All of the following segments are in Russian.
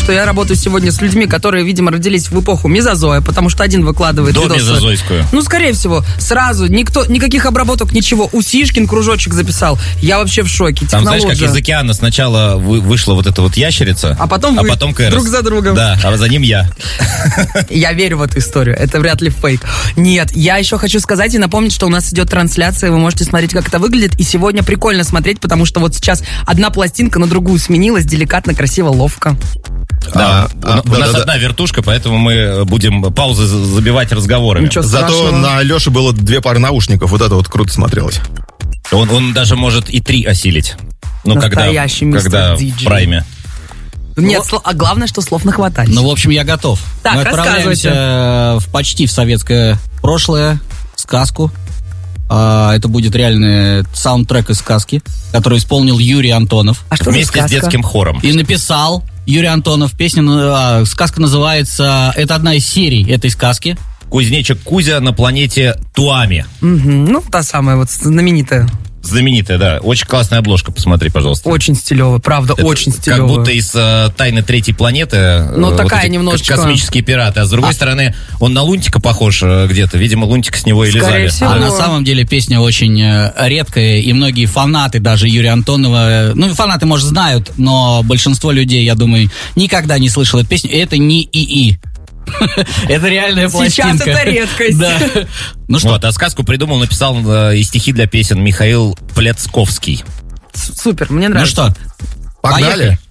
что я работаю сегодня с людьми, которые, видимо, родились в эпоху мезозоя, потому что один выкладывает до видосы. мезозойскую. Ну, скорее всего, сразу, никаких обработок, ничего. Усишкин кружочек записал. Я вообще в шоке. Там, знаешь, как из океана сначала вышла вот эта вот ящерица, а потом Кэрос. Друг за другом. Да, а за ним я. Я верю в эту историю, это вряд ли фейк. Нет, я еще хочу сказать и напомнить, что у нас идет трансляция, вы можете смотреть, как это выглядит, и сегодня прикольно смотреть, потому что вот сейчас одна пластинка на другую сменилась, деликатно, красиво, ловко. Да, у нас одна вертушка, поэтому мы будем паузы забивать разговорами. Зато на Леше было 2 пары наушников, вот это вот круто смотрелось. Он даже может и 3 осилить. Ну, когда в прайме. Нет, а главное, что слов нахватать. Ну, в общем, я готов. Так, мы отправляемся почти в советское прошлое, сказку. Это будет реальный саундтрек из сказки, который исполнил Юрий Антонов. Вместе с детским хором. И написал Юрий Антонов. Сказка называется... Это одна из серий этой сказки. Кузнечик Кузя на планете Туами. Ну, та самая вот знаменитая. Знаменитая, да. Очень классная обложка, посмотри, пожалуйста. Очень стилево, правда, это очень стилево. Как будто из «Тайны третьей планеты». Ну, такая вот немножечко. Космические пираты. А с другой стороны, он на Лунтика похож где-то. Видимо, Лунтик с него и лизали. А на самом деле песня очень редкая, и многие фанаты, даже Юрия Антонова, ну, фанаты, может, знают, но большинство людей, я думаю, никогда не слышало эту песню. Это не ИИ. Это реальная пластинка. Сейчас это редкость. Да. Ну что? Вот, а сказку придумал, написал и стихи для песен Михаил Плецковский. Супер, мне нравится. Ну что, погнали?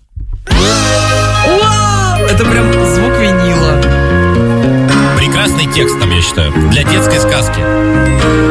Это прям звук винила. Прекрасный текст там, я считаю, для детской сказки.